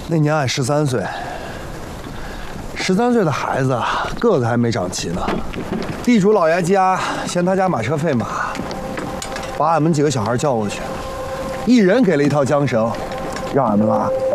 那年俺13岁，13岁的孩子个子还没长齐呢。地主老爷家嫌他家马车费马，把俺们几个小孩叫过去，一人给了一套缰绳，让俺们拉。